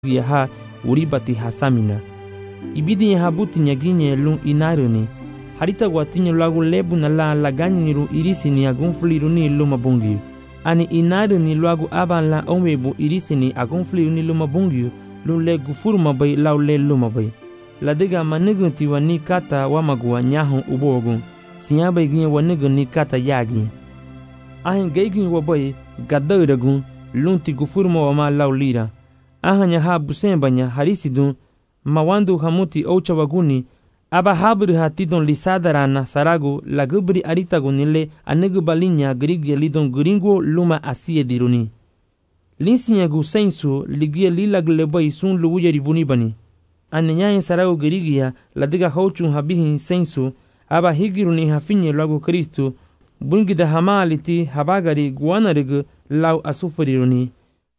ha uribati hasamina. Ibidi habuti nyaginye lun inaruni. Harita guatinyo lagu lebu na la ganyiru irisini agunfliruni lumabungi. Ani inaruni lagu aban la omwebu irisini agunfliruni lumabungi lun le gufuruma bay lau le lumabay. La diga manigunti wani kata wamagua nyahun ubogun. Sinyabay ginye wanigun ni kata yagi. Ahin gaygin wabay gadayragun lunti gufuruma wama lau lira. Ahanya ha busembanya harisidun mawandu hamuti ouchawaguni aba habri hatidon lisadarana saragu lagubri aritagunile anegu balinya grigia lidon gringo luma asie diruni. Linsinyagu sensu ligia lilaglebay sun luwuyeri vunibani. Anenyayen saragu grigia ladiga hauchun habihin sensu aba higiruni hafinye lagu Kristu bungida hamaliti habagari guanarigu lau asufuriruni.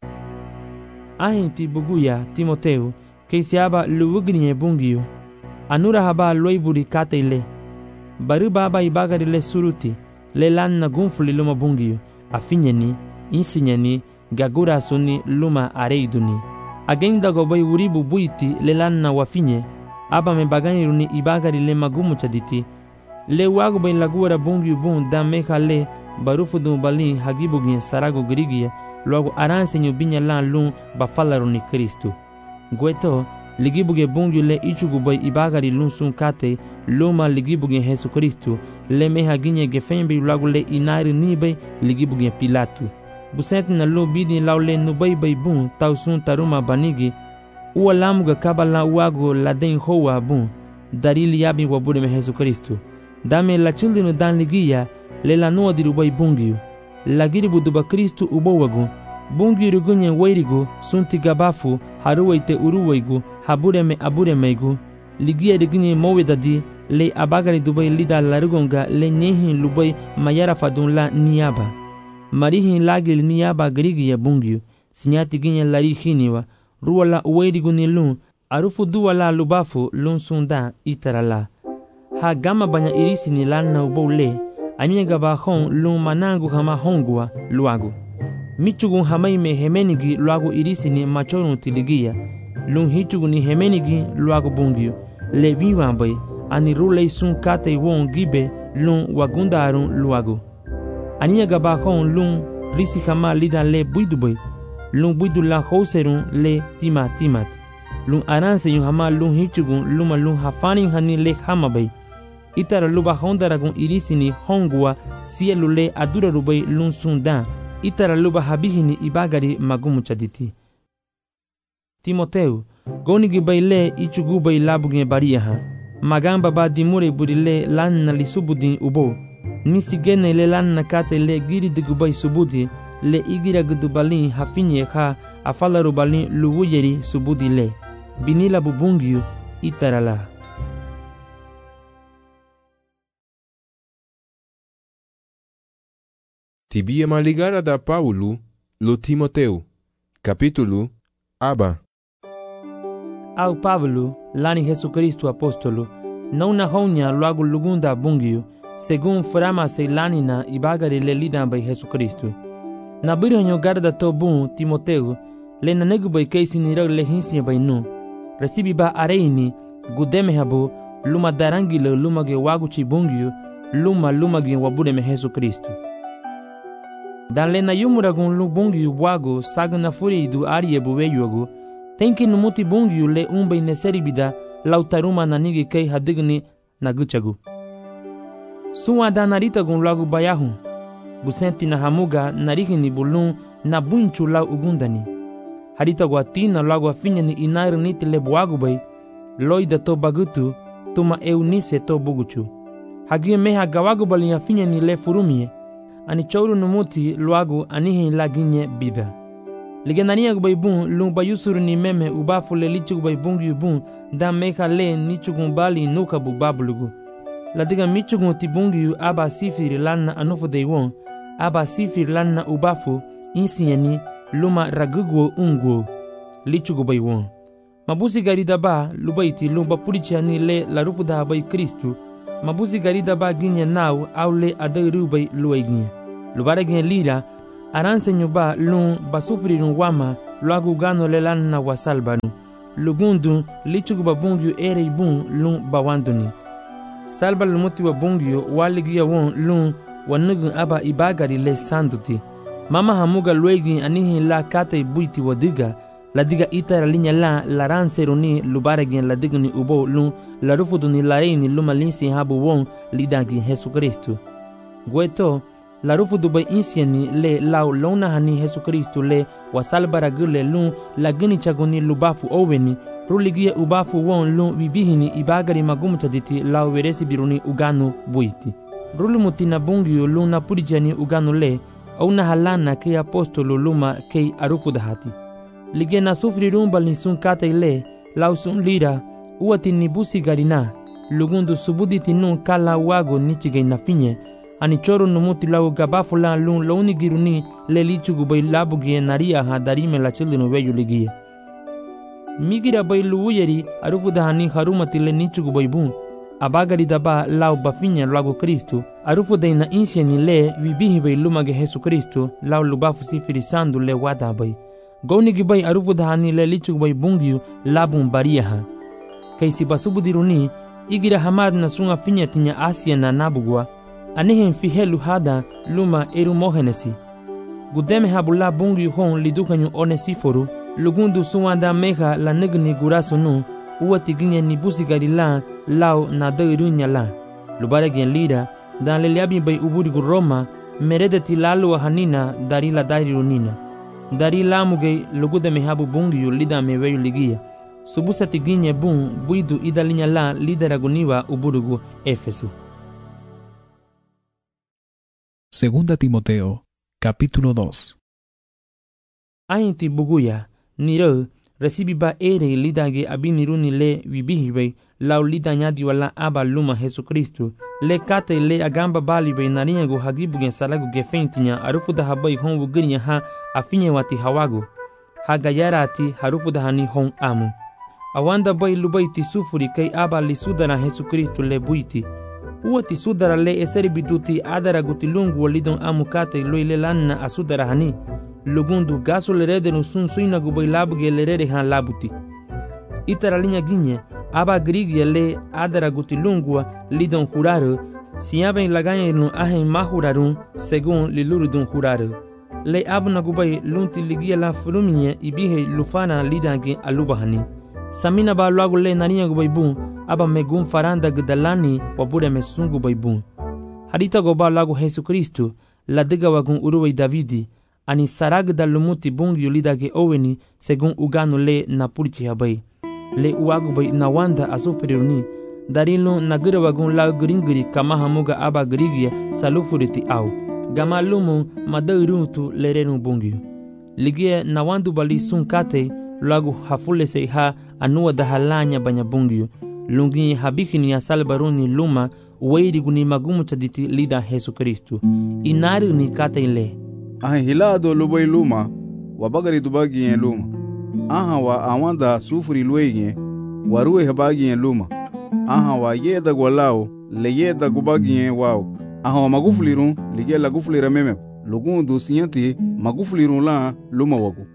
Ahinti buguya Timoteu keisi aba luwugrinye bungiyo. Anura haba loiburi kateile. Baru baba ibagari le suruti le lanna gunfuli luma bungiyo. Afinyeni, insinyeni, gagura suni luma areiduni. Agenda gobay uribu buiti le lanna wafinye. Aba me baganyiruni ibagari le magumu chaditi. Le wagu bay lagura bungiyo bun da meka le barufudu bali hagibugye sarago grigia. Luego aransenyo binya lan lun bafalaruni Kristu. Gueto ligibuge bungu le ichugubay ibagari lun sun kate luma ligibuge Jesu Kristu le meha ginye gefembi luego le inari nibay ligibuge Pilatu. Busenti na lu bidi laule nubay bay bun tau sun taruma banigi uwa lamuga kabala uago laden hoa bun darili yabi wabure me Jesu Kristu. Dame la childinu dan ligia le la nuwa dirubay bungiu. Lagiribu duba Kristu ubowagu bungiru gunye wairigu sunti gabafu haruwaite uruwaigu habureme aburemeigu ligia digunye mowedadi le abagari dubai lida larugonga le nyehin lubai mayara fadun la niyaba marihin lagil niyaba grigiya bungiu sinyati ginye lari hiniwa ruwala uwairigu ni lun arufu duwala lubafu lun sunda itarala ha gama banya irisi ni lana ubole anyega ba hon lun manangu hama hongua luagu. Michugun hamaime hemenigi luagu irisini machorun tiligia. Lun hichuguni hemenigi luagu bungiu. Le viwambay ani rulei sun kate won gibe lun wagundarun luagu. Anyega ba hon lun risi hama lidan le buidubay. Lun buidu la houserun le timat. Lun aranse yun hama lun hichugun luma lun hafanin hani le hamabay. Itara luba hondaragun irisini hongua sielu le adura rubay lun sundan. Itara luba habihini ibagari magumu chaditi. Timoteu, gonigi bay le ichugu bay labugne bariyaha. Magamba ba dimure buri le lanna li subudin ubo. Nisi gene le lanna kate le giri digubay subudi le igira gudubalin hafinye ha afalaru balin luwuyeri subudi le. Binila bubungiu itara la. Tibia maligara da Paulo lo Timoteu. Capítulo Aba. Au Pablo, lani Jesu Kristu apostolo, não na honya luagu lugunda bungiu, según frama se lanina ibagari le lidan by Jesu Kristu. Na biranyo garda to bun Timoteu, le na negu by keisi nirag le hinsinya by nu. Recibi ba areini, gudeme habo, luma darangile lumage waguchi bungiu, lumage wabure me Jesu Kristu. Dan le na yumuragun lu bungiu wago sagu na furi du arie buweyuagu, tenki numuti bungiu le umbay neseribida lautaruma na nigi kei hadigni na guchagu. Suwa da naritagun lagu bayahun, busenti na hamuga narikini bulun na bunchu lau ugundani. Harita guatina lagu afinya ni inair niti le buagu bay, loida to bagutu, tuma eunise to buguchu. Hagie meha gawagu bali afinya ni le furumie, ani chouru numuti luagu anihi laginye bida. Ligenania gubay bun lung bayusuru ni meme ubafu le lichu gubay bungi bun da meka le nichugun bali nuka bubabulugu. Ladiga michugun ti bungi aba sifiri lana anufu deiwon, aba sifiri lana ubafu insinyani luma raguguo unguo lichu gubay won. Mabusi garida ba lubaiti lumba purichani le larufu da habay Kristu. Mabusi garida ba ginya nau au le adairu bay luay ginya. Lubara ginya lira aranse nyoba lun basufri wama luagu gano le lanna wasalbanu. Lugundu lichuguba bungyu ere ibun lun bawanduni. Salba lumuti wa bungyu waligia won lun wanugun aba ibagari le sanduti. Mama hamuga luegi anihi la kata ibuiti wadiga. La diga itara linya la ranseruni lubaragin la digni ubo lun la rufuduni laini luma linsi habu won lidagi Jesu Kristu. Gueto la rufudu bay insieni le lau lona hani Jesu Kristu le wasalbara gule lun la gini chaguni lubafu oweni ruligia ubafu won lun bibihini ibagari magumutaditi lau veresi biruni uganu buiti. Rulumutina bungiyo lun na purijani uganu le au na halana ke apostolo luma ke arufudahati. Lige na sufri rumba nisun kata ile lau sun lira uati nibusi garina lugundu subuditi nun kala wago nichige na finye ani choro numuti lau gabafu la lun launi giruni le lichugu bay labugie naria ha darime la childinu veyu ligie. Migira bay luuyeri arufudahani harumati le nichugu bay bun abagari daba lau bafinya lago Kristu arufudai na insieni le vibihi bay lumage Jesu Kristu lau lubafu sifiri sandu le wada bay. Gaunigi bay arufudahani le lichug bay bungiyu labun bariyaha. Kaisi basubudiruni igira hamad na sunga finya tinya Asia na nabugwa anihen fihelu hada luma eru mohenesi. Gudeme habula bungiyu hon lidukanyu Onesiforu lugundu suwanda meha la negni gurasunu uwati ginye nibusi garila lau na dairunya la. Lubaragien lira dan le liabi bay uburigu Roma meredeti lalu hanina darila dairunina. Dari lamuge lugude mehabu bungiyu lida meweyu ligia. Subusati ginye bun buidu idalinya la lideraguniwa uburugu Efesu. Segunda Timoteo, capítulo 2. Ainti buguya, niro, recibiba ere lidage abiniruni le vibihibe, lau lidanyadi wala aba luma Jesu Kristu, le kate le agamba balibe nariago hagibugen salagu gefentinya arufuda habai honwu girinya ha afinye wati hawagu. Hagayarati harufuda hani hon amu. Awanda bai lubaiti sufuri kai aba li sudara Jesu Kristu le buiti. Uati sudara le eseri biduti adara gutilungu walidon amu kate loile lanna asudara hani. Lugundu gaso le redenu sun suina gubai labuge le rede han labuti. Itara linya ginye aba grigia le adara gutilungua lidon juraru siaben laganyenu ahen mahurarun según lilurudun juraru. Le abuna gubai lunti ligia la fruminye ibihe lufana lidange alubahani. Samina ba luagu le nariya gubai bun aba megun faranda gdalani wabure mesun gubai bun. Harita goba luagu Jesu Kristu la diga wagun uruwai Davidi ani saragda lumuti bungi lidage oweni según uganu le napurichi habai. Le uagu bay na wanda asufriruni darilo nagira wagun la gringiri kama hamuga aba grigia salufuriti au gama lumu madairutu lerenu bungiu ligie na wandu bali sun kate lagu hafule se ha anua dahalanya banya bungiu lungi habikini ya salbaruni luma uweiri guni magumu chaditi lida Jesu Kristu inari ni kate ile hilado lubai luma wabagari dubagi luma aha wa awanda sufuri luege waruwe habagi luma aha wa yeda golao le yeda gubagi wao aha wa magufulirun lige la gufulira meme lugundu siyanti magufulirun la luma wagu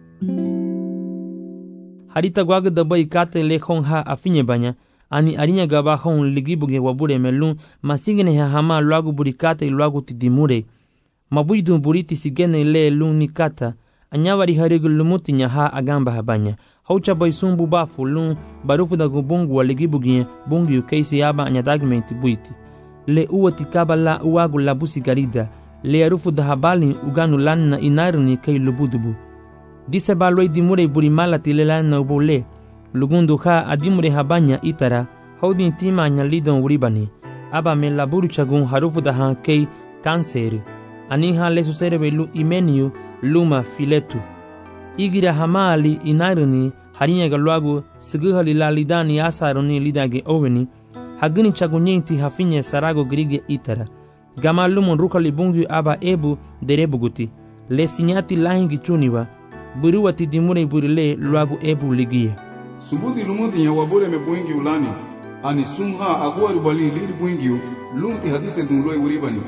harita gwaga dabai kate le khon ha afinye banya ani arinya gaba khon ligibuge wabure melun masingene ha hama lwagu burikate lwagu tidimure mabuidu buriti sigene le luni kata anyawari harigu lumuti nyaha agamba habanya haucha baisumbu bafu lun barufu da gubungu waligibugie bungu yukeisi yaba anyadagmenti buiti le uwati kabala uwagu labusi garida le arufu da habali uganu lanna inaruni kei lubudubu dise baloi dimure buri malati le lanna ubule lugundu ha adimure habanya itara haudin tima anyalidon uribani aba me laburu chagun harufu da ha kei kanseri aniha le suserebe lu imeniu luma filetu igira hamali inaruni harinya galwagu siguhali la lidani asaruni lidage oweni hagini chagunyenti hafinye sarago grige itara gama lumun rukali bungu aba ebu derebuguti le sinyati lahingi chuniwa buruwati dimure burile lwagu ebu ligie subudi lumuti ya wabure me buingi ulani ani sumha agwaru bali liri buingi lumti hadise dunloi uribani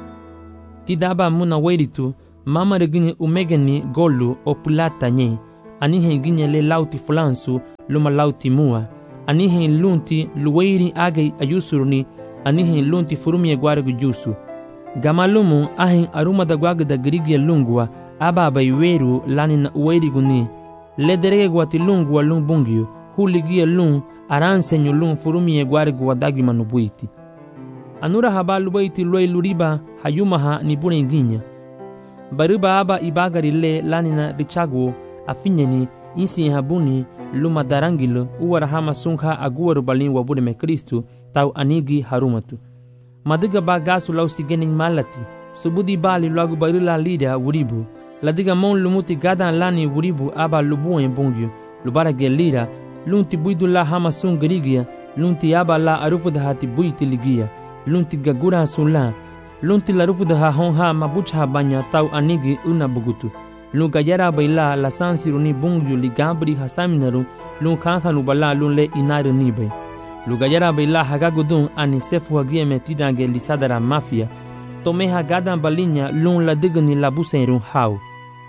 tidaba muna weritu mama regini umegeni golu o pulata nye anihen ginye le lauti fulansu luma lauti mua, anihen lunti luweiri agei ayusuruni, anihen lunti furumie guargu jusu. Gamalumu ahen arumada guagda grigia lungua, aba baiweru lanina uweiri guni, le derege guati lungua lung bungyu, huligia lung aransenyo lung furumie guargu wadagi manubuiti. Anura haba lubaiti loi luriba hayumaha ni bune ginya. Baruba aba ibagari le lanina richagu afinyeni insi habuni luma darangilo uwarahama sungha aguwaru balin wabune me Kristu tau anigi harumatu. Madiga ba gasu lau sigening malati subudi bali lagu barila lida wuribu ladiga mon lumuti gadan lani wuribu aba lubuen bungyu lubara gelira lunti buidu la hama sungrigia lunti aba la arufu dahati buiti ligia lunti gagura sula lunti la rufu daha honha mabucha banya tau anigi una bugutu lu gayara baila la sansiruni bungyu ligabri hasaminaru lu kanka nubala lu le inaru nibai lu gayara baila hagagudun ani sefu hagie metidange lisadara mafia tome hagadan balinya lu la digni la buseru hau.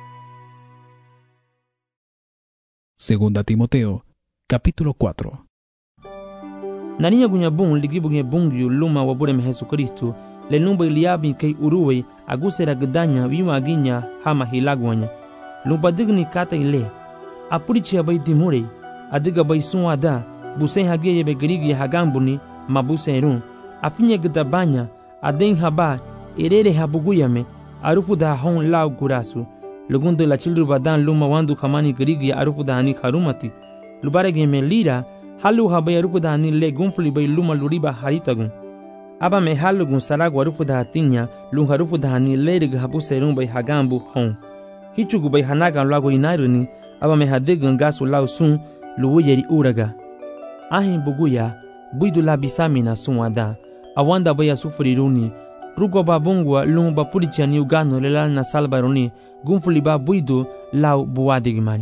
Segunda Timoteo, capítulo 4. Naninya gunya bung ligibuge bungyu luma wabure me Jesucristo le numba iliabi kei uruwe agusera gedanya wima ginya hama hilagwanya lumba digni kata ile apurichi abai dimure adiga bai suada busen hageye be grigi hagambuni mabuserun afinye gedabanya aden haba erere habuguyame arufu da hon lau gurasu lugundo la chilru badan luma wandu kamani grigi arufu da ani harumati lubarege me lira halu habai arufu da ani le gunfli bai luma luriba haritagun aba me halugun saragu arufu da hatinya lung harufu da hani lerig habu serun bai hagambu hon hichugu bai hanagan lago inaruni aba me hadegan gasu lau sun luwuyeri uraga ahin buguya buidu la bisamina sunwada awanda bai asufriruni rugo babungwa lung bapurichi ani ugano lelal na salbaruni gunfuli ba buidu lau buwadigimani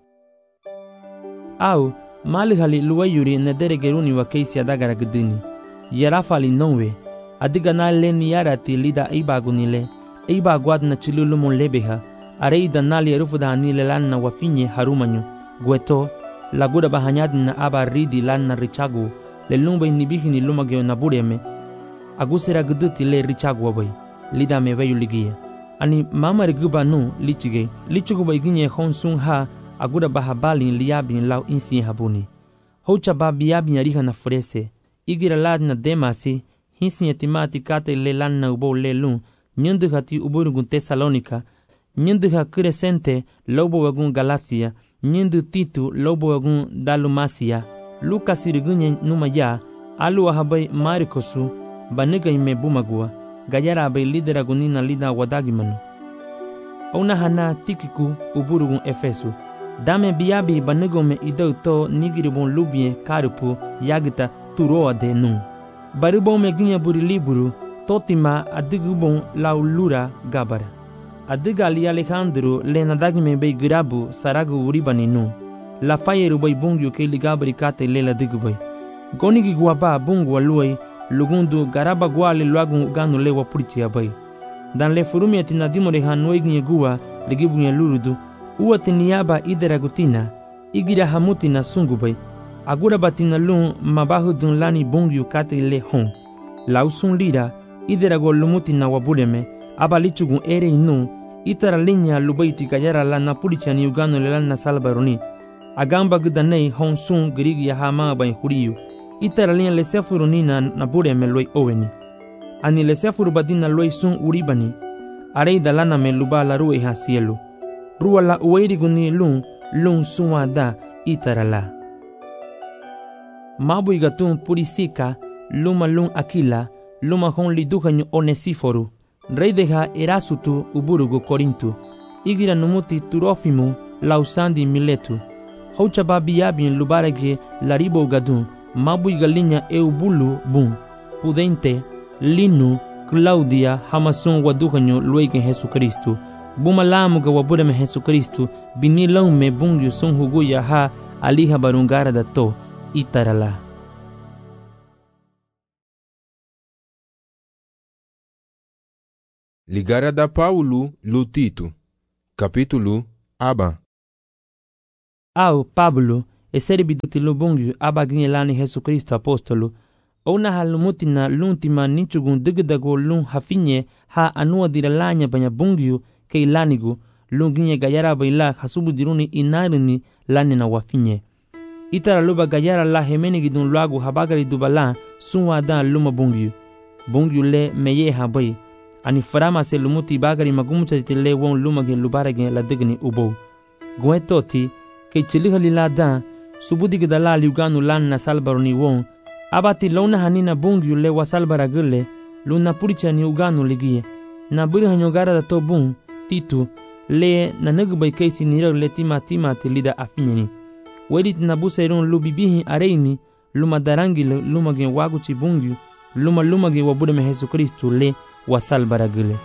au malihali luwayuri nederegeruni wa keisi adagara gdini yarafali nonwe adiga na leni yarati lida ibagunile ibagwad na chilulumun lebeha areida nali erufuda anile lanna wafinye harumanyu gueto laguda bahanyadina aba ridi lanna richagu le lumba inibihini lumageo nabureme agusera guduti le richagu wabai lida meveyu ligia ani mama riguba nu lichige lichugu baiginye honsun ha aguda bahabali liabin lau insi habuni hocha babiabin yariha na furese igira ladna demasi hinsi yatimati kate le lanna ubo le lun nyendu hati uburgun Tesalonika nyendu ha Crescente lobo wagun Galacia nyendu Titu lobo wagun Dalumasia Lucas irigunya numa ya alu ahabai Marikosu baniga ime bumagua gayara abai lidera gunina lida wadagimanu ona hana Tikiku uburgun Efesu dame biabi banigome idauto nigiribon lubie karupu yagita turoa de nun baribon meginya buri liburu totima adigubon laulura gabara adiga ali Alejandro lena dagme be girabu saragu uribani nun la fayeru bay bungyu ke ligabri kate lela digubay gonigi guaba bungu aluai lugundu garaba gwale luagun ganu lewa puriti abay dan le furumi atina dimore hanoignye gua ligibunya lurudu uatiniaba ideragutina igira hamutina sungubay agura batina lun mabahu dun lani bungyu kate le hon lausun lira iderago lumutina wabureme abalichugun ere inu itara linya lubaiti gayara lana pulichani ugano le lana salbaroni agamba gudanei hon sun grigi ya hama bain huriyu itara linya le sefurunina na bureme loi oweni ani le sefuru badina loi sun uribani areida lana me lubala ruwe ha cielo ruwa la uweiriguni lun sunwada itara la mabu igatun purisika luma lun akila luma hon liduhanyu Onesiforu rey deja Erasutu uburugu Korintu igira numuti Turofimu lausandi Miletu haucha babiabin lubarage laribo gadun mabu igalinya eubulu bun Pudente Linu Claudia hamasun waduhanyu luegen Jesucristo bumalamu ga wabureme Jesucristo binilaume bungyu sun huguya ha aliha barungara dato itarala. Ligara da Paulo Lutito, capítulo Aba. au Pablo eserbidu ti lubungyu aba ginye lani Yesu Kristo apostolo ona halumutina luntima nichugun digdago lun hafinye ha anua diralanya banya bungyu ke ilanigu lun ginye gayara baila hasubu diruni inarini lani na wafinye itara luba gayara la hemeni gidun luagu habagari dubala sunwa da luma bungyu le meye habai ani farama se lumuti bagari magumucha tile won lumage lubarage la digni ubo goetoti ke chilighali la da subudi gidala liuganu lan na salbaroni won abati lona hanina bungyu le wasalbaragule luna puricha ni uganu ligie na buri hanyogara da to bun titu le na nagbai kaisi nira le tima lida afinyani wedit na buserun lubibihi areini luma darangile lumage waguchi bungyu lumage wabude me Yesu Kristo le wasalbaragule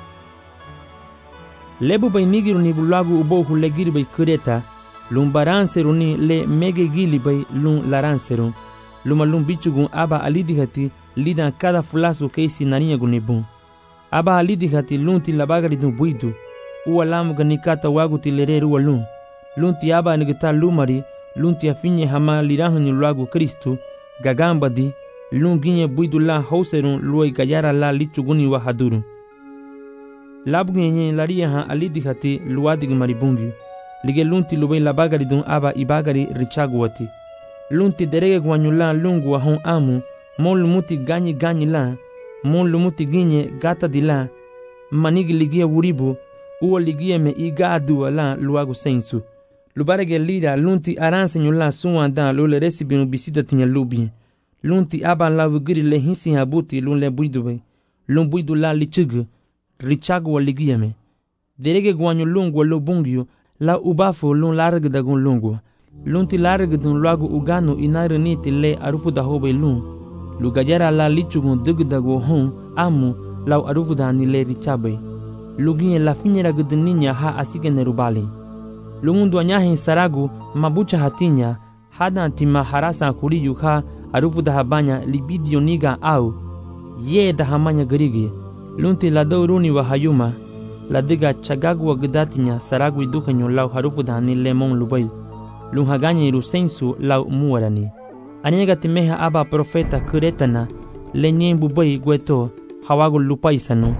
lebu bay nigiru ni bulagu ubo hulegiri bay kureta lumbaranseru ni le mege gili bay lum laranseru lum bichugun aba alidihati lida kada fulasu keisi naniya gunibun aba alidihati lunti labagari dun buidu uwa lamu ganikata waguti lereru walun lunti aba nigita lumari lunti afinye hama lirahuni luagu Kristu gagambadi lunginye buidu la hauserun luai gayara la lichuguni wa haduru labgunye laria ha alidihati luadig maribungi lige lunti lubai labagari dun aba ibagari richaguati lunti derege gwanyula lungu wa hon amu mon lumuti ganyi la mon lumuti ginye gata dila manigi ligia wuribu uwa ligia me iga adua la luagu sensu lubarege lira lunti aranse nyula suwa da lule resibinu bisida tinya lubi lunti aba la vugiri le hinsi habuti lun le buidube lun buidu la lichugu richagu wa ligia me derege gwanyu lungu wa lubungyu la ubafo lun larg dagun lungu lunti larg dun luagu uganu inarani tile arufu da hobe lun lugajara la lichugun digdago hon amu lau arufu da ni le richabe luginye la finyera gudninya ha asige nerubali lungundu anyahin saragu mabucha hatinya hada tima harasa kuri yuha arufu da habanya libidio niga au ye da hamanya garigi lunti la doruni wa hayuma la diga chagagu wa gudatinya saragu idukanyo lau harufu da ni lemon lubai lunhaganya irusensu lau muwarani anyega timeha aba profeta kuretana lenyen bubai gweto hawagu lupaisanu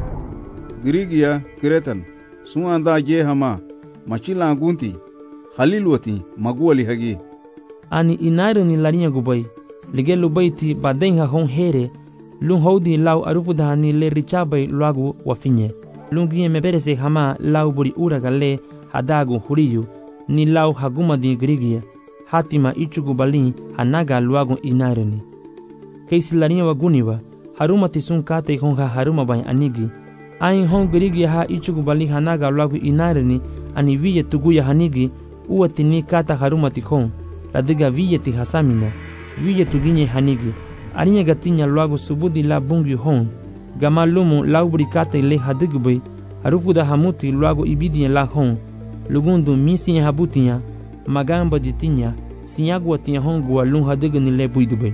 Grigia Kiretan suanda je hama machila gunti Khalilwati maguali hagi ani inaru ni larinya gubai lige lubaiti badenha hon here lun hodi lau arufu dahani le richabai luagu wafinye lungie meberese hama lau buri uragale hadagu huriyu ni lau haguma di grigia hatima ichugu balin hanaga luagu inaru ni keisi larinya waguniwa haruma tisun kate honga haruma bai anigi ain hon grigia ha ichugu balin hanaga luagu inaru ni ani viye tuguya hanigi uwati ni kata haruma tikon ladiga viye ti hasamina viye tuginye hanigi arinya gatinya luagu subudi la bungi hon gama lumu laubri kate le hadigbe harufu da hamuti luagu ibidi la hon lugundu misi habutinya magamba ditinya sinyagu atinya hongua lun hadigni le buidube.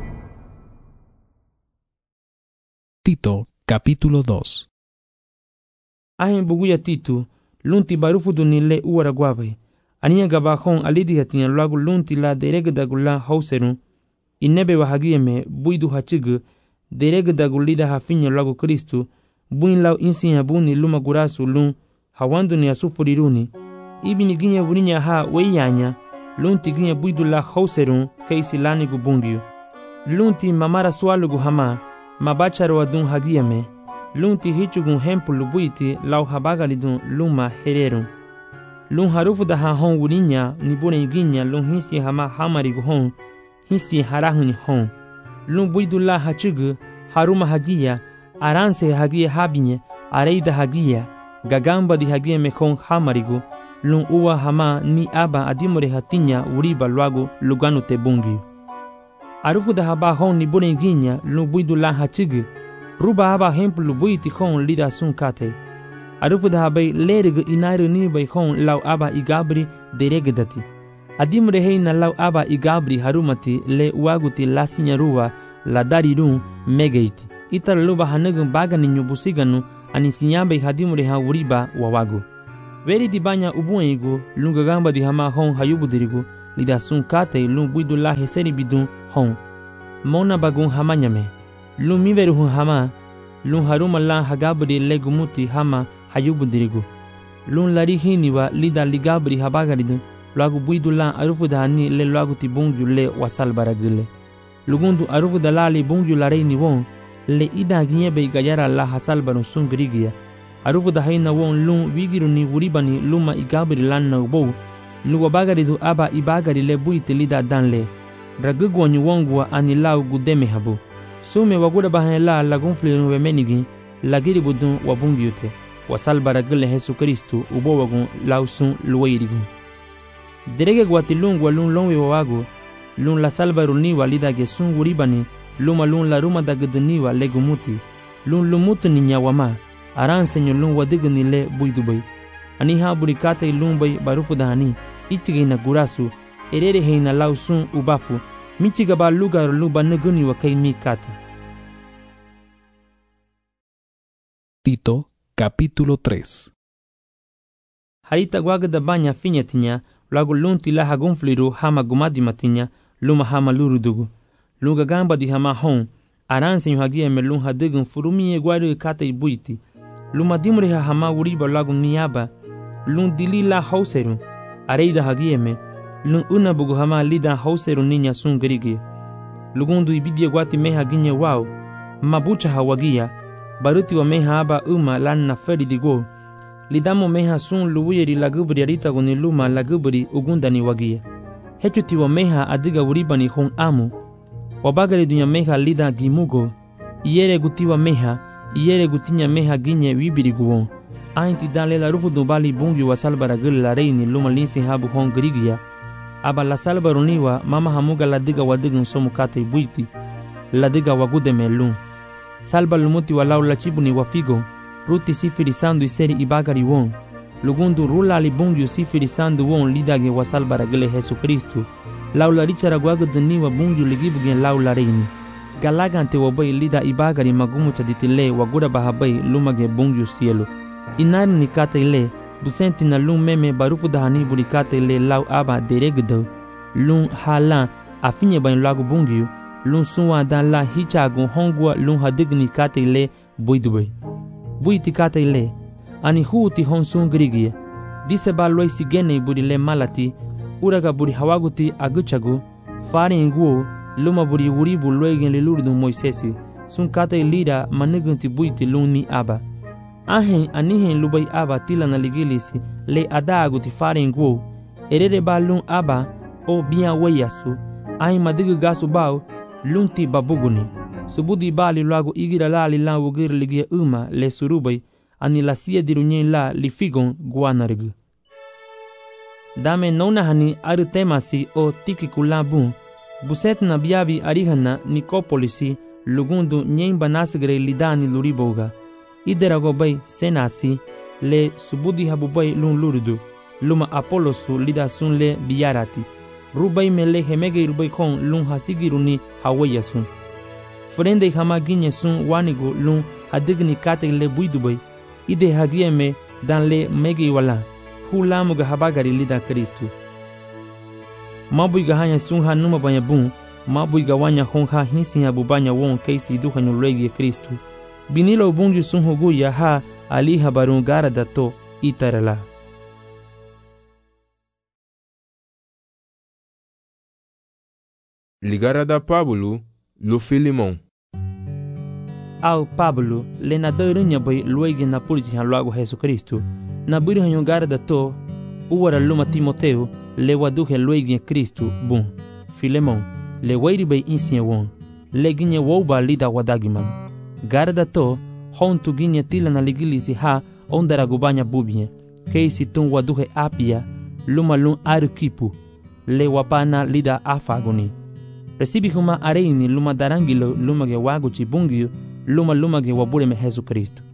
Tito, capítulo 2. Ahen buguya Titu lunti barufu du ni le uara guabe aninya gabahon alidi hatinya luagu lunti la deregdagula hauserun inebe wahagieme buidu hachigu deregdagulida hafinya luagu Kristu buin lau insi habuni luma gurasu lun hawandu ni asufuriruni ibini ginya wurinya ha weyanya lunti ginya buidu la hauserun keisi lani gubungiu lunti mamara swalugu hama mabacharo adun hagieme lunti hichugun hempulu buiti lau habagalidun luma hererun lun harufu da hon wurinya ni bune ginya lun hisi hama hamarigu hon hisi harahuni hon lun buidu la hachugu haruma hagia aranse hagia habinye areida hagia gagamba di hagia mekon hamarigu lun uwa hama ni aba adimore hatinya uriba luagu luganu te bungi arufu da haba hon ni bune ginya lun buidu la hachugu ruba haba hempulu buiti hon lida sun kate arufu da habai lerig inaru ni bai hon lau aba igabri deregdati adimre heina lau aba igabri harumati le uaguti lasinya ruwa la darirun megeiti itar luba hanagun bagani nyubusiganu ani sinyabai hadimre ha uriba wawagu veri di banya ubuengu lungagamba di hama hon hayubudirigu lida sun kate lun buidu la heseri bidun hon mona bagun hama nyame lun miveru hun hama lun haruma la hagabri legumuti hama hayubudirigu lun lari hiniwa lida ligabri habagaridu luagu buidu la arufu dahani le luagu ti bungju le wasal baragile lugundu arufu dalali bungju la reini won le ida ginyebe gayara la hasal barun sun grigia arufu dahaina won lun wigiru ni wuribani luma igabri lanna ubo luwa bagaridu aba ibagari le buiti lida danle ragugwanyu wongwa ani lau gudeme habu sume waguda bahan la lagunfliru wemenigi lagiri budun wabungiute wasal baragile Jesu Kristu ubo wagun lausun luwairigu derege gwati lungwa lun longwe wawagu lun la salbaru niwa lidage sun wuribani luma lun la ruma dagdniwa legumuti lun lumutu ni nyawama aransenyo lun wadigni le buidubai ani ha burikate lun bai barufu dahani ichigina gurasu erere heina lausun ubafu michiga ba lugar luba neguni wa kai mikata. Tito capítulo 3. Harita guagda banya finyatinya lagu lunti la hagunfliru hama gumadimatinya luma hama lurudugu luga gamba di hama hon aransenyo hagie me lun hadigun furumi guaru kata ibuiti luma dimre hama uriba lagu niaba lun dilila hauseru areida hagie me lun unabugu hama lida hauseru ninya sun gerigi lugundu ibidie guati meha ginye wao mabucha hawagia baruti wa meha aba lanna feri digo lidamo meha sun luwiri lagubri arita guni luma lagubri ugundani wagia hechuti wa meha adiga uribani hon amu wabagari dunya meha lida gimugo iere guti wa meha iere gutinya meha ginye wibiri guwon ainti dale la rufu dubali bungi wa salbara gule la reini luma linsi habu hon grigia aba la salbaruniwa mama hamuga ladiga wadigun somu kate ibuiti ladiga wagude melun salba lumuti walau la chibuni wa figo ruti sifiri sandu iseri ibagari won lugundu rula libungi sifiri sandu won lidage wa salbara gele Jesu Kristu laula richara gwagudni wa bungi ligibugen laula reini galagante wabai lida ibagari magumu chaditile waguda bahabai lumage bungi cielo inani nikata ile busenti na lun meme barufu dahani burikata ile lau aba deregdo lun hala afinye bain lagu bungi lun suwa dan la hichagu hongwa lun hadigni kata ile buidube buiti kata ile ani huuti honsun grigie dise ba loi sigene buri le malati uraga buri hawaguti aguchagu fari nguo luma buri wuribu loigen le lurdu Moisesi sun kata ilira manigunti buiti luni aba ahen anihen lubai aba tila na ligilisi le adaguti fari nguo erere ba lun aba o biya wayasu ahi madigu gasu bao lunti babuguni subudi bali lagu igira lali la wugir ligia le surubai ani la sia dirunyen la lifigon guanargu dame nona hani arutemasi o tikikulabu buset na biabi arihana Nikopolisi lugundu nyen banasgre lidani luriboga iderago bay senasi le subudi habubay lun lurdu luma Apolosu lida sun le biyarati rubai mele hemege rubai kon lun hasigiruni hawayasun frende hama ginye sun wanigo lun hadigni kate le buidubay ide hagieme dan le mege wala hulamuga habagari lida Kristu mabuiga hanya sun hanuma banya bun mabuiga wanya honha hinsi habubanya won keisi duhanyo lege Kristu binilo bungi sun huguya ha ali habarun gara dato itarala Ligara da Pablo lo Filimon. Au Pablo le na doirunya boy luigi na purji han luago Jesu Kristu na buri han gara dato uwara luma Timoteo le waduhe luigi Kristu bun Filemon le wairi bay insie won le ginye woba lida wadagiman gara dato hon tu ginye tila na ligilisi ha ondara gubanya bubie keisi tun waduhe apia luma lun arukipu le wapana lida afagoni recibi huma areini luma darangilo luma ge wagu chibungio luma ge wabure me Jesu Kristu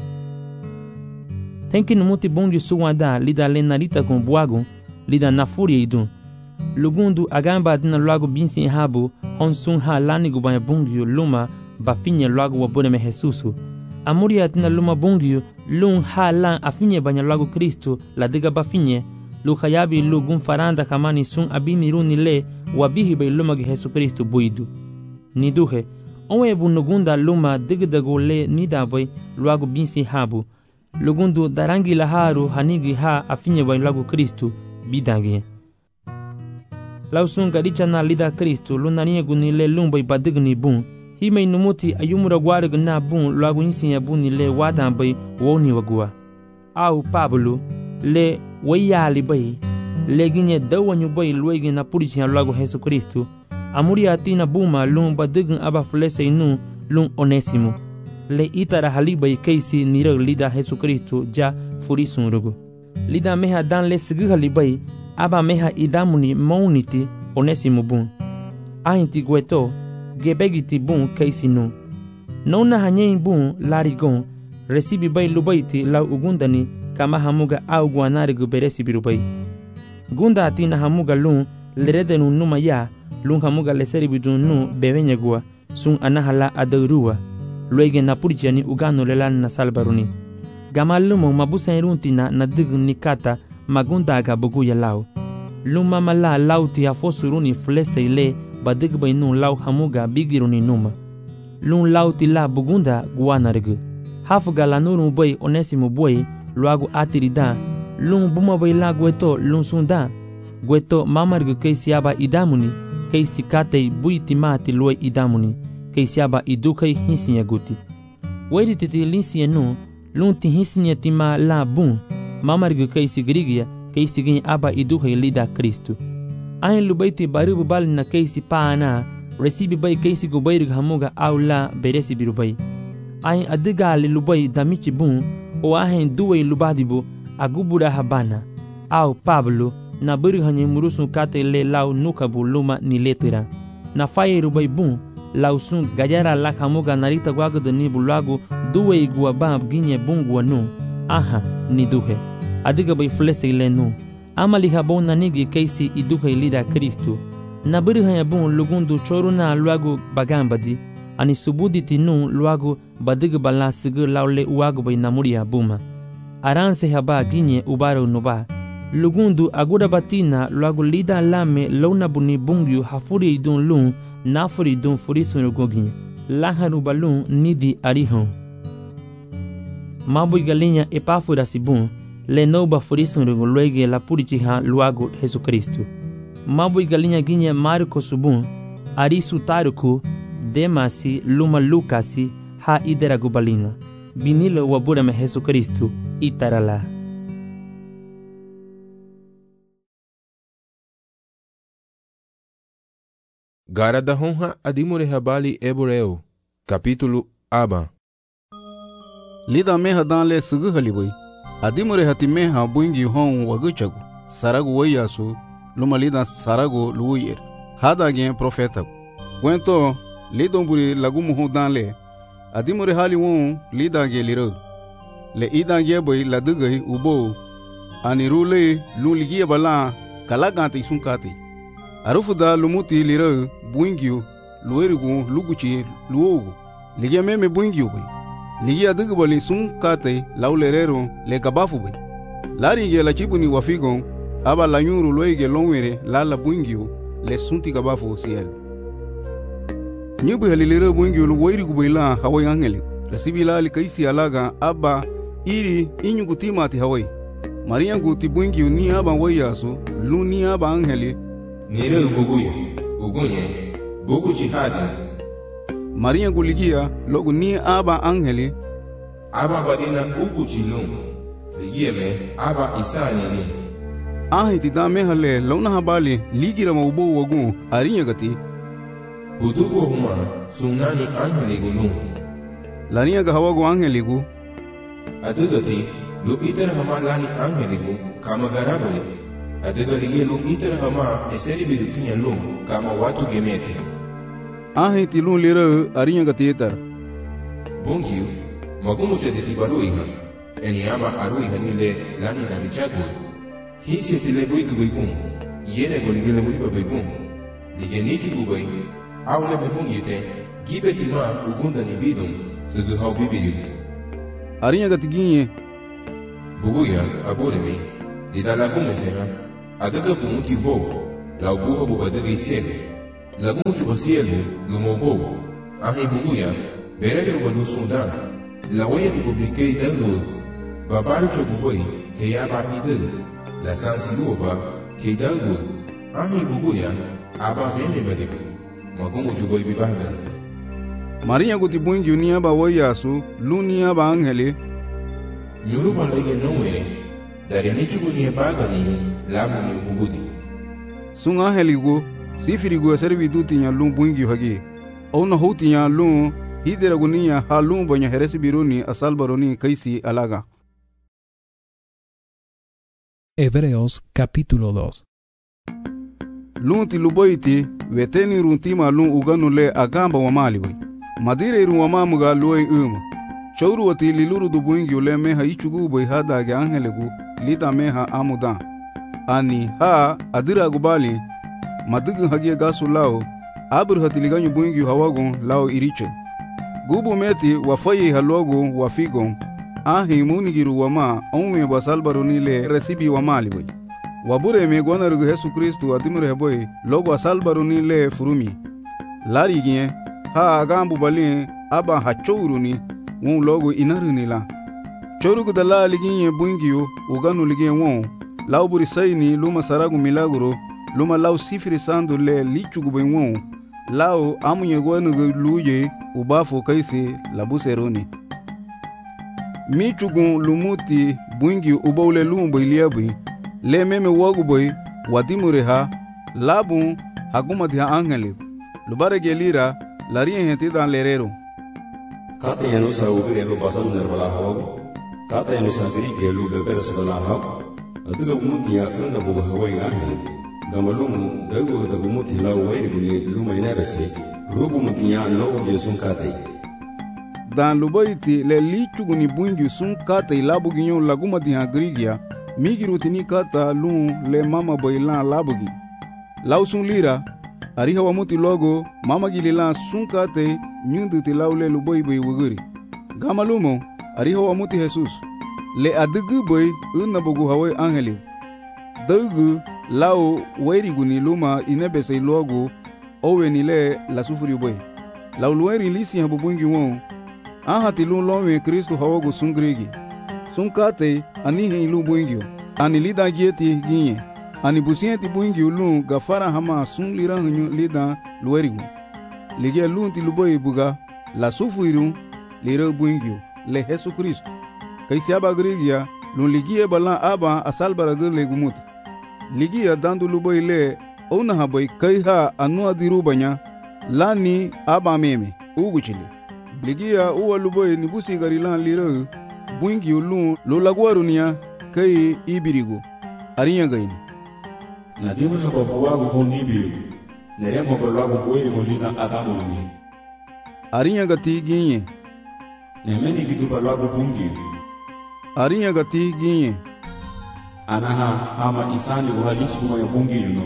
tenki numuti bungi suwada lida lenarita con buagu lida nafuria idun lugundu agamba dina luagu binsi habu honsun ha lani gubanya bungio luma bafinye luagu wabure me Jesusu amuria dina luma bungio lun ha lan afinye banya luagu Kristu la diga bafinye lu khayabi lu gun faranda kamani sun abini runi le wabihi bay lumagi Jesu Kristo buidu. Ni duhe, onwe bu nugunda luma digdago le nida bay luagu binsi habu. Lugundu darangi laharu hanigi ha afinye bay luagu Kristo bidangi. Lausun gadichana lida Kristo lunanie guni le lumbay badigni bun. Himay numuti ayumura gwarig na bun luagu insinya buni le wadan bay woni wagua. Au Pablo le wayali bay le ginye dawanyu bay luegi na purichi luagu Jesu Kristo. Amuri atina buma lun badign aba flese inu lun Onesimo. Le itara halibay keisi nira lida Jesu Kristo ja furisun rugu. Lida meha dan le sigi halibay aba meha idamuni mauniti Onesimo bun. Ahinti gueto gebegiti bun keisi nu. Nona hanyein bun larigon resibi bay lubaiti lau ugundani kama hamuga au guanarigu beresi birubay. Gunda atina hamuga lun leredenu numa ya lun hamuga leseri bidun nu bevenyagua sun anahala adurua. Luege na purichani ugano lelan na salbaruni. Gamalumo mabusa runtina na dig nikata magunda aga buguya lau. Luma mala lauti afosuruni flese ile badig bay nu lau hamuga bigiruni numa. Lun lauti la bugunda guanarigu. Hafuga la nuru bay Onesimo boy luagu atirida. Lun buma bay la gueto lun sunda. Gueto mamargu keisi aba idamuni keisi katei buiti mati lue idamuni keisi aba idukei hinsinya guti. Wedi titi linsinya nu lun ti hinsinya tima la bun mamargu keisi grigia keisi gin aba idukei lida Kristo. Ain lubaiti baribu bali na keisi paana resibi bay keisi gubayrig hamuga au la beresi birubay. Ain adigali lubai damichi bun o ahin duwei lubadibu agubura habana au Pablo na biri hanye murusun kate le lau nukabu luma ni letira. Na faye rubai bun lau sun gajara lak hamuga narita guagado ni bulagu duwei guabab ginye bun guanu. Aha ni duhe. Adiga bay flese ile nu. Amali habon na nigi keisi iduhe lida Kristo. Na biri hanye bun lugundu choruna luagu bagambadi. Ani subudi tinu luagu badig bala sigur laule uagu bay namuria buma. Aranse haba ginye ubaro nuba. Lugundu agura batina luagu lida lame launa buni bungyu hafuri idun lun nafuri idun furisun rugogi. Laharu balun nidi arihon. Mabui galinya epafura sibun le noba furisun rugo luege la purichiha luagu Jesu Kristo. Mabui galinya ginye Marco subun arisu taruku Demasi luma Lukasi ha idera gubalina. Binilo wabura me Jesu Kristo itarala. Garada honha adimure habali eboreo. Capítulo aba. Lida meha dan le sugu halibay. Adimure hati meha buingi hon waguchagu. Saragu wayasu luma lida saragu luyer. Hada gen profeta. Gwento lidomburi lagumu ho dan le. Adimure hali won lida ge liro. Le ida ge boy la dugai ubo. Anirule luligia bala kalagante sunkati. Arufuda lumuti liro buingyu luerigu luguchi luogu. Ligia meme buingyu boy. Ligia dugubali sunkate laulerero le kabafu boy. Lari ge la chibuni wafigon aba la nyuru loige longwere la buingyu le sunti kabafu siel. Nyubu halilere buingyu luerigu boy la hawai angeli. Rasibila likaisi alaga aba iri inyugu timati hawai. Maria guti buingyu ni aba wayasu lu ni aba angeli. Nire buguyo, ugunye, bugu jihadi. Maria guligia logu ni aba angeli. Aba badina ugu jilum. Ligie me aba isani ni. Ahiti dame hale launa habali ligira maubo wagu arinya gati. Butuko huma sunani angeli gulum. Lania ga hawagu angeli gu. Adugati lu iter hama lani angeli gu kama garabali. Adigalige lu iter hama eseri birutinya lum kama watu gemete. Ahiti lu lira arinya gati etar. Bungiu magumu chaditi baruiha. Eni ama aruiha nile lani na lichatu. Hisi tile buitu buipun. Yene goligele buipa buipun. Ligeniti bubai. Aule bupun yute. Gibe tima ugunda ni bidum. Sugu hau bibiru. Arinya gati ginye. Buguya aboremi. Lida la gume seha, adaga pumuti bo, la buha bu adaga isiele. La gumu chupa sielu, lumo bo, ahi buguya, berege rubalu sundan. La waya tu publike idango, babaru chokuboi, ke ya bapidel. La sansi luoba, ke idango, ahi buguya, aba meme badegu. Magumu chuboi bibaga. Maria guti bungi unia ba wayasu, lunia ba angele. Nyuru balege nowere, dari ni chubunia baga ni, lamu ni bugudi. Sung angeligo, sifirigo servitu tinya lum bungi hagi. Ona hotinya lum, hidera gunia halum banya heresi biruni asal baroni kaisi alaga. Hebreos capítulo 2. Lum ti luboiti, veteni runtima lum uganule agamba wa maliwe. Madire iru wa mamuga luoi Chauru wati liluru du bungi ule meha ichugu boi hada ge angelegu lita meha amudan. Ani ha adira gubali madugu hagie gasu lao abur hatiliganyu bungi hawagon lao iriche. Gubu meti wafayi halogo wafigon ahi munigiru wama onwe basalbaruni le resibi wamali boi. Wabure me gonarugu Yesu Kristu adimure boi logo asalbaruni le furumi. Lari gien ha agambu bali aba hachouruni won logo inaruni la. Chorugu dala liginye bungiyo uganu liginye won lauburi sayni luma saragu milagro luma lau sifiri sandu le lichugu ben won lau amunye gwanugu luje ubafo kaisi labuseroni. Michugun lumuti bungi ubaule lumbo iliabui le meme wagu boy wadimure ha labu hagumati ha angeli lubare gelira larien henti dan lerero. Kata yang nusa ubire lu basam nerbala hawa, kata yang nusa beri gelu beber sebala hawa, atuga umuti ya kena buba hawa yang ahli, gamalumu dagu umuti lau wairi buni luma inabese, rubu mutinya lau jesun kate. Dan lubaiti le lichugu ni bungi sun kate labu ginyo lagumati ha grigia, migirutini kata lu le mama boilan labugi. Lau sun lira, ariha wamuti logo mama gilila sun kate nyundu ti laule lu boy boy wuguri. Gama lumo, ariha wamuti Jesus. Le adugu boy unabugu hawe angeli. Dugu lau wairigu ni luma inebese logo owe ni le la sufuri boy. Lau lueri lisi habubungi won. Ahati lu lowe Kristu hawagu sungrigi. Sun kate anihi ilu buingio. Ani lida gieti ginye. Ani busienti buingio lu gafara hama sun lira hunyu lida luerigu. Ligia lunti luboy buga la sufuiru lira buingio le Yesu Kristu. Kaisi aba grigia lun ligia bala aba asalbara gele gumuti. Ligia dandu luboy le ona haboy kaiha anu adiru banya lani aba meme uguchile. Ligia uwa luboy nibusi garilan lira buingio lu lo lagwarunia kai ibirigo arinya gaini. Nadimu na babawagu honibiri. Neremo balagu boiri molina adamu ni. Arinya gati ginye. Nemeni gitu balagu bungi. Arinya gati ginye. Anaha hama isani uhalishi kuma ya bungi yuno.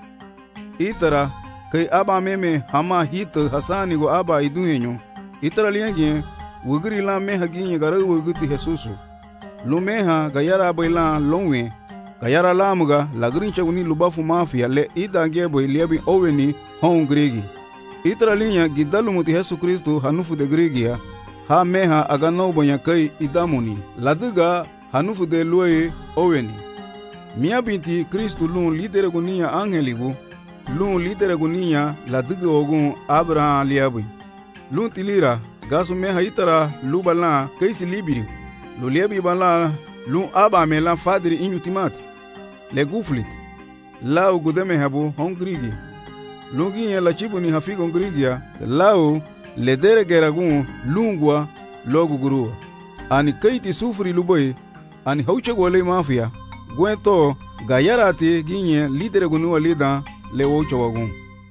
Itara kai aba meme hama hita hasani go aba iduhenyo. Itara liyenye wugiri la meha ginye gara wuguti Jesusu. Lumeha gayara baila longwe. Gayara lamuga lagrincha uni lubafu mafia le idange boy liabi oweni hon gregi. Itra linya gidalu muti Yesu Kristu hanufu de gregia ha meha agano bonya kai idamuni laduga hanufu de loye oweni. Mia binti Kristu lun lidere gunia angeligu lun lidere gunia laduga ogun Abraham liabi. Lun tilira gasu meha itara lubala kaisi libiri lu liabi bala lun aba mela fadri inutimati. Le guflit lau gudeme habu hongrigi lungi la chibuni hafigo ngrigia lau le dere geragun lungwa logu guru ani kaiti sufri luboy ani hauche gole mafia gwento gayarati ginye lidere gunu lida le ocho wagun.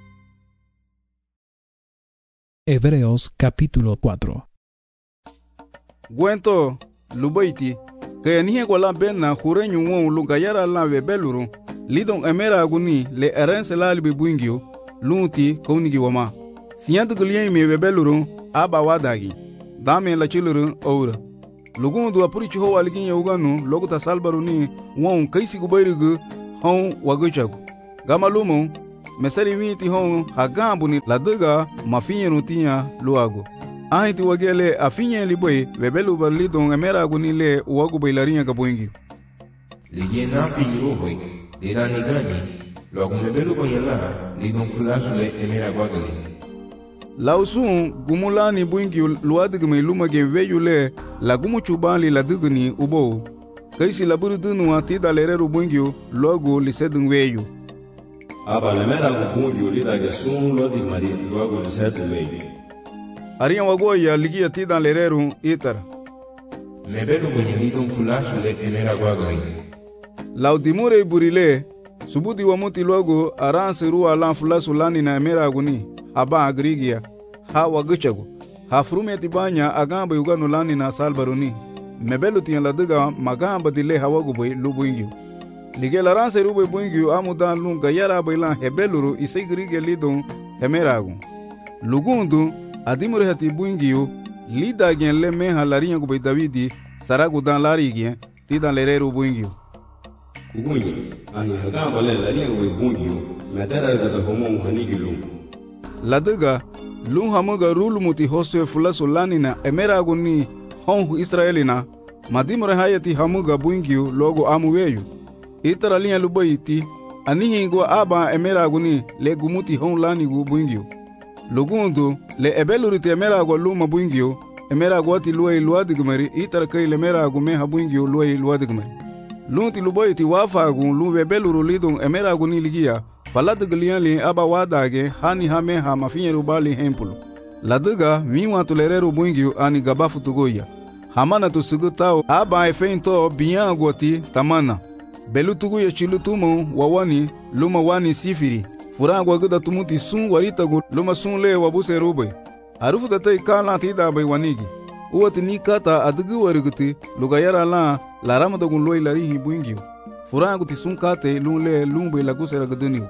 Hebreos capítulo 4. Gwento luboyti que nihe gola benna kurenyu won lugayara la bebeluru lidon emera aguni le erense la libi buingio lunti kaunigi wama siyantu gulien mi bebeluru aba wadagi dame la chiluru oura lugundu apurichi ho aliginye uganu loguta salbaruni won kaisi gubayrigu hon waguchagu gama lumo mesari miti hon hagambuni ladaga mafinyenu tinya luago ahiti wagele afinye liboy webelu balidon emeraguni le wagu bailarinya gaboingi ligie na finyo boy dirani gani logo mebelu boyela lidon flasule emeragwagali lausun gumulani buingi luadigme lumage weyule lagumu chubali ladigni ubo kaisi laburudunu atida lereru buingi logo lisedun weyu aba lemera buingi lidage sun lodi mari logo lisedun weyu ariya wagoya ligia tida lereru itara mebelu lidon flasule emeragwagali laudimure burile subudi wamuti logo aransiru alan flasulani na emeraguni aba agrigia ha waguchago ha frumeti banya agamba yugano lani na salbaruni mebelu tiyan ladiga magamba dile hawagu boy lubuingi lige laranse rube buingi amudan lunga yara bailan hebeluru isegrigia lidon hemeragu lugundu adimure hati buingi lida gen le meha larinya go Davidi saragu dan larigien tidan lereru buingi ugunyi ahi hagamba le larinya go buingi medara da homo hanigilu ladiga lun hamuga rulumuti hoswe fulaso lanina emeraguni honhu israelina madimure hayati hamuga buingiu logo amuweyu itara linha lubaiti anihingo aba emeraguni le gumuti hon lanigu buingiu lugundu le ebeluriti emerago luma buingiu emerago ati luai luadigmeri itara kai le emerago meha buingiu luai luadigmeri lunti lubaiti wafagu lu ebeluru lidon emeraguni ligia faladiglianli aba wadage hani hame ha mafinyeru bali hempulu ladiga miwa tulereru buingiu ani gabafu tugoya hamana tusugutao aba efento biangoti tamana belu tuguya chilutumo wawani luma wani sifiri furangwa guda tumuti sun waritagu luma sun le wabuse rube arufu datai kala tida bai wanigi uwati nikata adigu wariguti lugayara la laramadagun loi larihi buingiu furangu ti sun kate lunle lumbe lagusera guduniu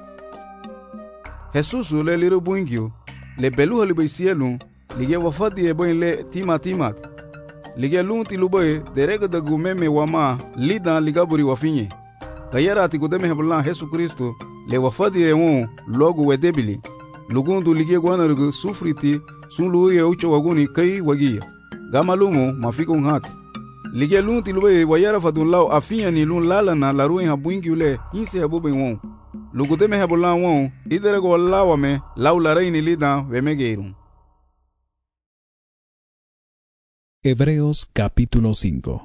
Jesusu le liru buingiu le belu halibai sielu lige wafadi eboin le timat lige lunti lubai derega da gumeme wama lida ligaburi wafinye kayara ati gudeme heblan Jesu Kristo le wafadi ewon logo wedebili lugundu lige gwanarugu sufriti sun luye ucho waguni kai wagia gama lumo mafiko ngati lige lunti lubai wayara fadun lao afinya ni lun lalana la ruin ha buingiu le inse habube won lugudeme hebolan won iderego lawame laula reini lida wemegeirun. Hebreos capítulo 5.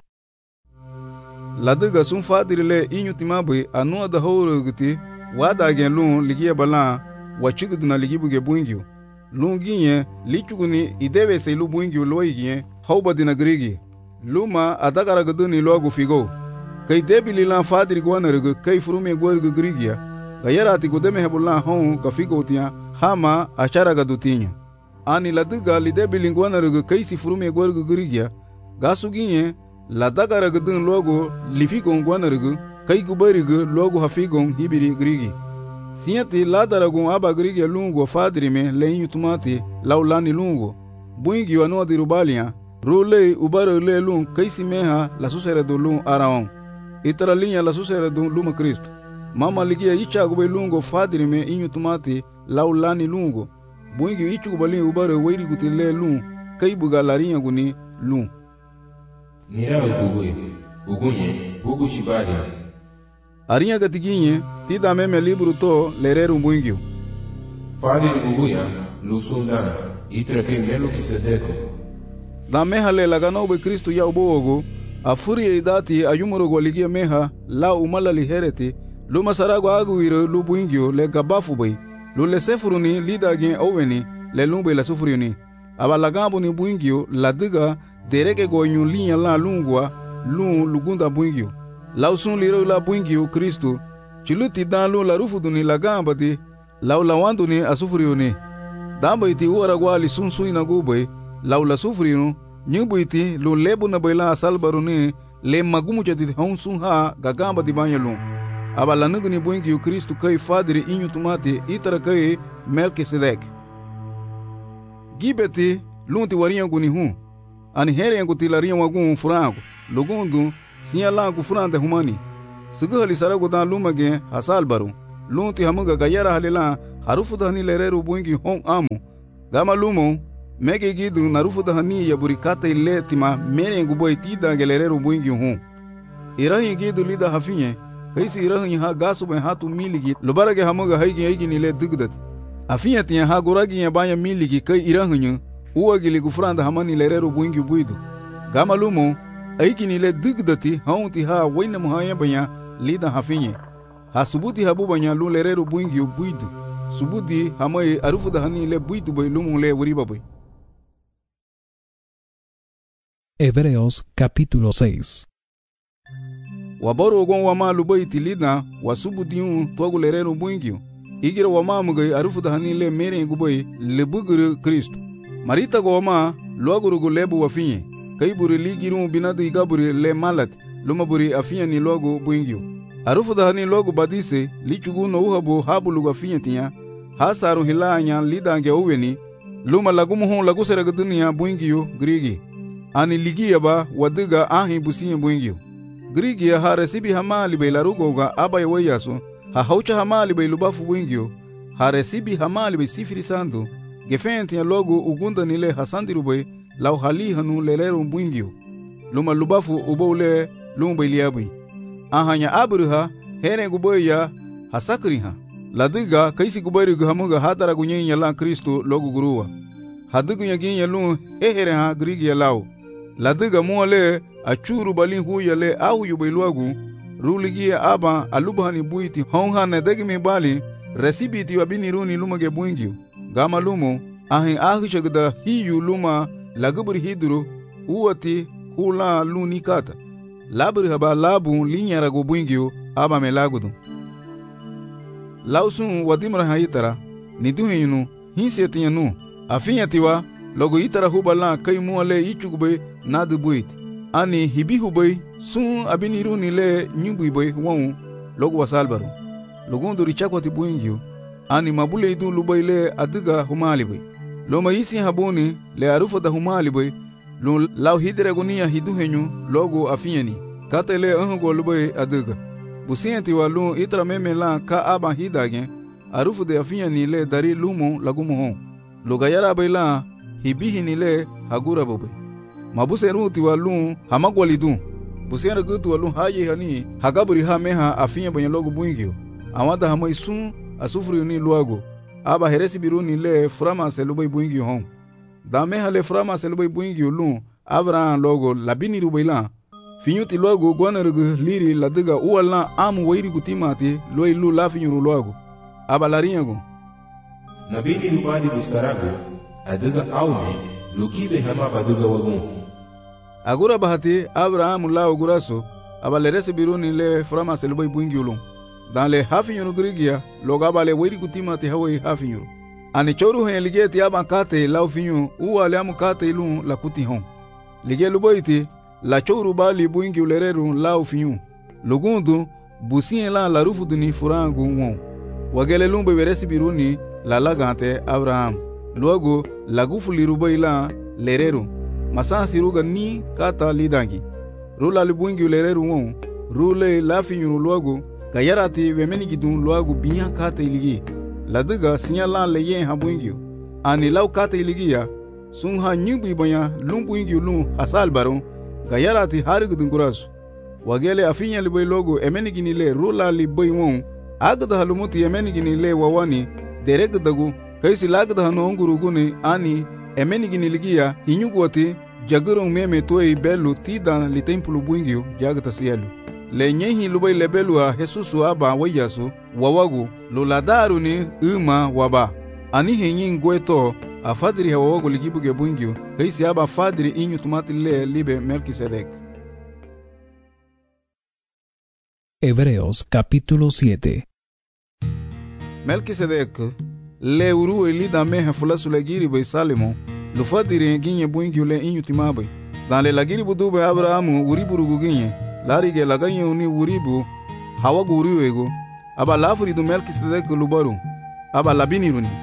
Ladiga sun fadirile inyutimabe anua da howrugti wada gen lun ligia balan wachiguduna ligibuge buingiu lun ginye lichuguni idewe se lu buingiu loigien hawbadina grigi luma adagara guduni logu figo kai debili lan fadiri gwanarug kai frume gwargu grigia gayarati gudeme hebulan hon gafigotia hama achara gadutinya ani ladiga lidebili gwanarug kai si frume gwargu grigia gasuginye ladagara gudun logo lifigon gwanarug kai gubarig logo hafigon hibiri grigi siati ladaragun aba grigia lungo fadiri me lenyu tumati laulani lungo buingi wano dirubalia rule ubaro le lun kai si meha la susere do lun araon itara linha la susere do luma Kristo mama ligia icha gube lungo fadiri me inyu tumati laulani lungo buingi ichu gubalin ubaro weiri gutile lun kai buga larinha guni lun nira ugunye bugu shibari arinha gatiginye tida meme libru to lereru buingi fadiri uguya lusunda itra kai melo kisedeko da meha le lagano be Kristo ya ubogo afuri idati ayumuro goligia meha la umala lihereti luma sarago aguiro lubuingio le gabafu bay lule sefuruni lidagin oweni le lumbe la sufuriuni abalagambo ni buingio ladiga dereke goyun linya la lungwa lun lugunda buingio lausun liro la buingio Kristo chiluti dan la rufuduni lagamba di laulawanduni asufuriuni damba iti uaragwa li sunsu inagubay laula sufuriunu nyubuiti lu lebu na baila salbaruni le magumu chadit honsun ha gagamba di banyalun abala nugni buingi Kristo kai fadiri inyu tumati itara kai Melkisedek gibeti lunti warinha guni hu Ani here yangu tilaria wagun furango. Lugundu siya langu furante humani. Sugu hali sarago dan luma gen hasal baru. Lunti hamuga gayara halila harufu dahani lereru buingi hong amu. Gama lumo mege gidu narufu dahani ya burikata ile tima mere yangu boy tida gelereru buingi hong. Irahi gidu lida hafinye. Kaisi irahi ha gasu ben hatu miligi lubarage hamuga haigi nile dugdat. Afinye tiya ha guragi ya banya miligi kai irahi nyu. Uwa gili gufranda hamani lereru buingi buidu. Gama lumo aiki nile dugdati haunti ha waina muhaya banya lida hafinye. Ha subuti habu banya lu lereru buingi buidu. Subuti hamai arufu dahani le buidu bay lumo le wuriba bay. Hebreos capítulo 6. Wabaru ogon wama lubay tilida wasubuti tuagu lereru buingi. Igira wama mugay arufu dahani le mere ngubay le buguru Kristo. Marita go wama luagurugu lebu wafinye. Kai buri ligiru binadu igaburi le malat luma buri afinya ni logo buingyo. Arufu dahani logo badise lichugu no uhabu habu lugu afinya tinya. Hasaru hilanya lidange uweni luma lagumu hon lagu seraga dunia buingyo grigi. Ani ligia ba wadiga ahi busiye buingyo. Grigi ha resibi hamali bay larugo ga abay wayaso. Ha haucha hamali bay lubafu buingyo. Ha resibi hamali bay sifiri sandu. Gefenti ya logo ugunda nile hasandiru bay lau hali hanu leleru buingyo. Luma lubafu ubole lumba iliabui. Ahanya abruha here guboy ya hasakriha. Ladiga kaisi gubayri guhamuga hatara gunyen yalan Kristo logo guruwa. Hadigu yagin yalun hehere ha grigi yalau. Ladiga muale achuru balin hu yale au yubailuagu. Ruligia aba alubahani buiti honga nedegimi bali resibiti wabini runi lumage buingyo. Gama lumo ahin ahishagda hiyu luma lagubri hidru uwati hula lunikata. Labri haba labu linyara go buingyo aba melagudu. Lausun wadimra haitara niduhinu hinsetianu afinyatiwa logo itara hubala kai muale ichugbe nadu buit. Ani hibihubay sun abiniru nile nyubuibay won logo wasalbaru. Logundu richakwati buingyo ani mabule idu lubayle adiga humalibay. Loma isi habuni le arufa da humalibay lu lau hidre gonia hiduhenyu logo afinyani katele go lubay adiga. Busienti walu itra meme la ka aba hidage arufu de afinyani le dari lumo lagumo hon. Lugayara bayla hibihi nile hagura bobe. Mabuseru ti walu hamagwalidu. Busiera gutu walu haye hani hagaburi ha meha afinya banya logo buingyo. Awada hamai sun asufuri ni luago. Aba heresi biruni le frama selubay buingyo hon. Da meha le frama selubay buingyo lu abra logo labini rubayla. Finyuti logo gwanerugu liri ladiga uwala amu wairi kutimati loy lu la finyuru logo. Aba larinyago. Nabini rubadi bustarago adiga aume lukibe hama baduga wagun. Agura bahati Abraham la oguraso aba leresi biruni le frama selubay buingyo lu. Dans le hafinyuru grigia logaba le wairi kutimati hawai hafinyuru. Ani choru hen ligeti aba kate lau finyu uwale amu kate lu la kuti hon. Lige luboiti la choru bali buingi ulereru lau finyu. Lugundu busien la rufu duni furangu won. Wagele lumbe veresi biruni la lagante Abraham. Luego lagufu lirubai la lereru. Masasi ruga ni kata lidangi. Rula libuingi ulereru won. Rule la finyu luego kayarati wemeni gidun luego biya kata iligi. Ladiga sinyala leye habuingi. Ani lau kata iligia sun ha nyubi banya lumbuingi lu hasal baro. Gayarati harigudun kurasu. Wagele afinya libay logo emenigini le rula libay won. Agda halumuti emenigini le wawani deregdagu kaisi lagda hano onguruguni ani emenigini ligia hinyugwati jagurung meme toy belu tidan li templu buingyo jagta sielu. Le nyehi lubay lebelu a Jesusu aba wayasu wawagu luladaru ni uma waba. Ani henyin gweto a fadri hawawagu ligibuge buingyo kaisi aba fadri inyu tumati le libe Melquisedec. Hebreos capítulo 7. Melquisedec le uru elida meha fulasu legiri bay Salemo lu fadri ginye buingyo le inyu timabe. Dan le lagiri budube Abrahamu uriburugu ginye larige laganye uni uribu hawagu uriwego aba lafuri du Melquisedec lubaru aba labiniruni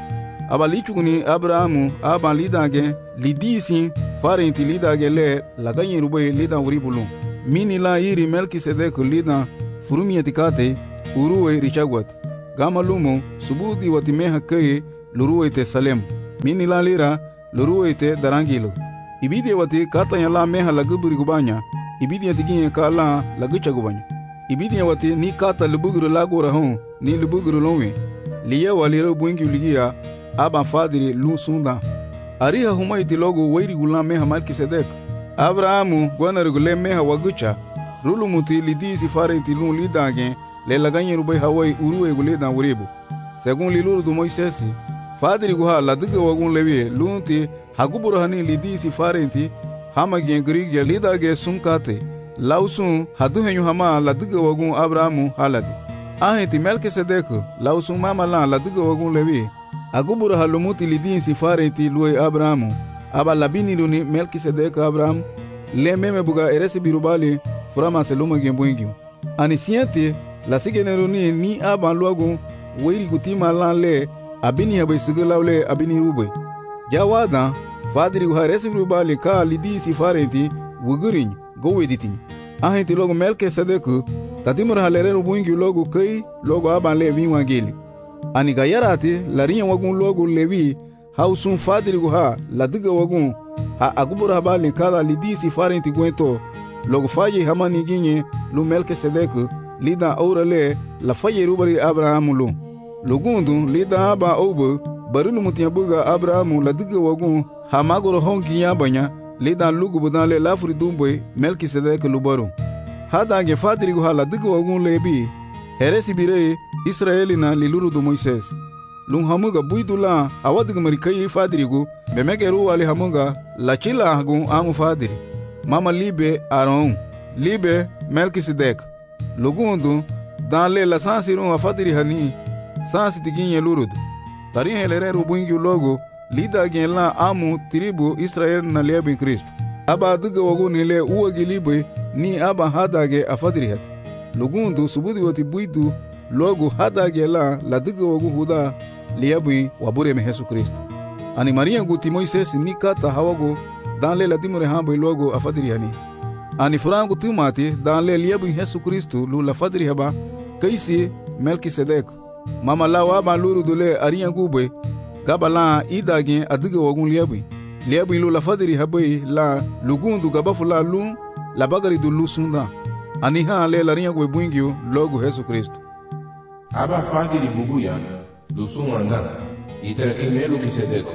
aba lichuguni Abrahamu aba lidage lidisi farenti lidage le lagayin rubai lidan wuribulu mini la iri Melkisedek lidan furumiyeti kate uruwe richagwat gamalumu subudi watimeha kei luruwe te Salem mini la lira luruwe te darangilo ibidi wati kata ya la meha laguburi gubanya ibidi yatiginye ka la lagucha gubanya ibidi wati ni kata lubuguru lagora hon ni lubuguru lonwe liya walira buingi ligia aba fadiri lu sunda ariha humaiti logo wairi gula meha Melkisedek Abrahamu gwanar gule meha wagucha rulu muti lidisi farenti lu lidage le laganye rubai hawai uruwe gule dan wuribu segun liluru du Moisesi fadiri guha laduga wagun lewie lunti haguburu hani lidisi farenti hama gengrigia lidage sunkate lausun haduhenyu hama laduga wagun Abrahamu haladi ahenti Melkisedek lausun mama la laduga wagun lewie aguburu halumuti lidisi farenti luwe Abrahamu aba labini luni Melkisedek Abrahamu le meme buga eresi birubali furama seluma gembuingyu ani siente la sigeneruni ni aba luagun weiri kutima lan le abini habe sigulawle abini rube jawada fadiri haresi rubali ka lidisi farenti wugurin goweditin ahenti logo Melkisedek tatimur halere rubuingi logo kai logo aban le winwangeli ani gayarati larinya wagun logo lewi hausun fadiri ha ladiga wagun ha agubur habali kala lidisi farenti gwento logo faye hamani ginye lu Melkisedek lida aurale la faye rubari Abrahamu lu lugundu lida aba obo barulu mutiya buga Abrahamu ladiga wagun ha magoro honki yabanya lida lugu budale lafuri dumboy Melkisedek lubaru hadange fadiri ha ladiga wagun lebi heresi bire Israelina liluru du Moises lung hamuga buidula awadiga marikai fadirigu bemegeru wali hamuga la chila hagun amu fadiri mama libe Aaron libe Melkisedek lugundu danle la sansiru wa fadiri hani sansi tiginye lurudu tari helere rubuingi logo lida gen la amu tribu Israel na liebe Kristo aba duga wagun le uwagi libe ni aba hadage afadiri hat lugundu subudi wati buidu logo hadage la duga wagun huda liabi wabure me Yesu Kristo ani Maria guti Moises ni kata hawago danle la dimure hambo logo afadiri hani ani furangu tumati danle liabi Yesu Kristo lu la fadiri haba kaisi Melkisedek mama lawa ba luru dole ariya gube gabala idage aduga wagun liabi lu la fadiri habai la lugundu gabafula lu la bagari du lu sunda ani ha le lariya gwe buingio logo Yesu Kristo aba fadiri bubuya lusumanda itereke Melkisedek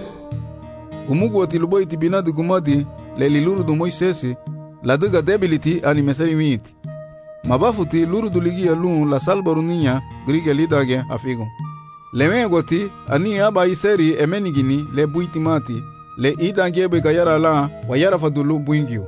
gumugu ati luboy tibinadu gumadi le liluru du Moisesi la duga debility ani mesari miti mabafuti luru du ligia lu la salbaru ninya grige lidage afigo leme goti ani aba iseri emenigini le buitimati le idangebe gayara la wayara fadulu buingio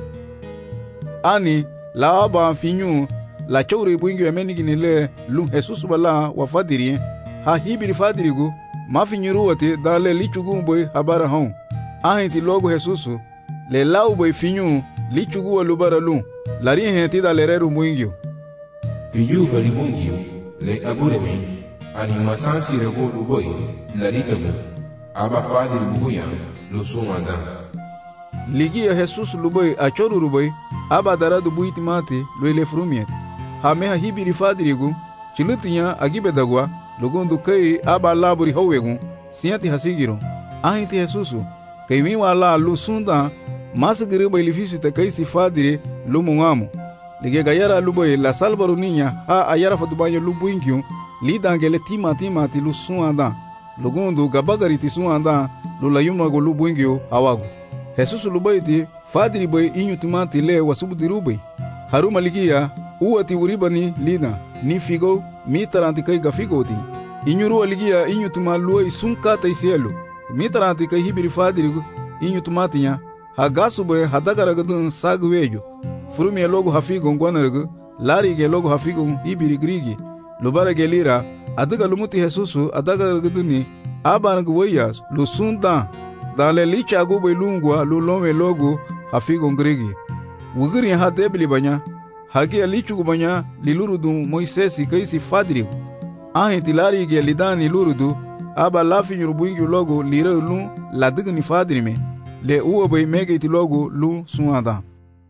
ani la aba finyu la chowre buingio emenigini le lu Jesus bala wa fadiri ha hibiri fadirigu mafinyuru wati dale lichugu boy habara hon ahenti logo Jesus le lau boy finyu lichugu wa lubara lu lari henti dale reru buingio finyu bari buingio le agureme ani masansi rego luboy laritagu aba fadiri buya lusumanda ligia Jesus luboy achoru ruboy aba daradu buitimati loile frumiet ha meha hibiri fadirigu chilutinya agibedagwa lugundu kai aba laburi howegu siati hasigiro ahiti Jesus kai mi wala lu sunda masgiri bailifisu te kai sifadire lumungamu lige gayara luboy la salbaru ninya ha ayara fatubanyo lubuingyu lidangele timati lu suanda lugundu gabagari ti suanda lu layuma go lubuingyu hawagu Jesus lubayti fadiri boy inyutumati le wasubudirubay haruma ligia uwati uribani lina ni figo mitaranti kai gafigoti inyuru aligia inyutuma luoi sunkata isielu mitaranti kai hibiri fadiri inyutumatinya hagasu boy hadagaragadun sagwejo furumi logo hafigo ngwanargu lari ge logo hafigo hibiri grigi lubara gelira adaga lumuti Jesusu adagaragaduni abangu wayas lusunda dale licha go boy lungwa lulome logo hafigo grigi wugiri ha debli banya hage lichu banya lilurudu Moisesi kaisi fadiri ahenti lari ge lidani lurudu aba lafi nyuru buingi logo lira lu la digni fadiri me le uwa bay mege ti logo lu suada.